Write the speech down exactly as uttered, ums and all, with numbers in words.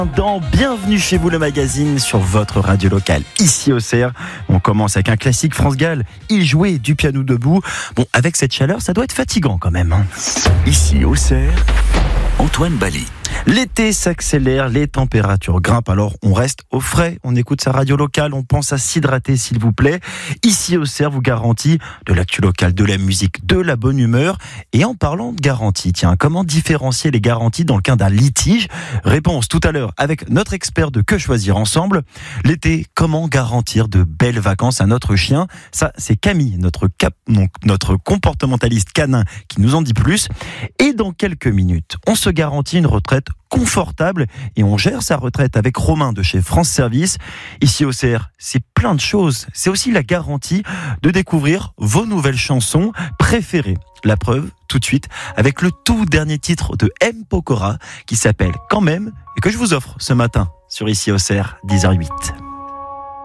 Dans Bienvenue chez vous, le magazine sur votre radio locale. Ici au Cerf, on commence avec un classique France Gall. Il jouait du piano debout. Bon, avec cette chaleur, ça doit être fatigant quand même. Hein. Ici au Cerf, Antoine Bali. L'été s'accélère, les températures grimpent, alors on reste au frais, on écoute sa radio locale, on pense à s'hydrater s'il vous plaît. Ici au Cerf vous garantit de l'actu locale, de la musique, de la bonne humeur. Et en parlant de garantie, tiens, comment différencier les garanties dans le cas d'un litige ? Réponse tout à l'heure avec notre expert de Que choisir ensemble. L'été, comment garantir de belles vacances à notre chien ? Ça, c'est Camille, notre, cap, donc, notre comportementaliste canin qui nous en dit plus. Et dans quelques minutes, on se garantit une retraite confortable et on gère sa retraite avec Romain de chez France Service. Ici au C R, c'est plein de choses. C'est aussi la garantie de découvrir vos nouvelles chansons préférées. La preuve, tout de suite, avec le tout dernier titre de M. Pokora qui s'appelle Quand même et que je vous offre ce matin sur Ici au C R, dix heures zéro huit.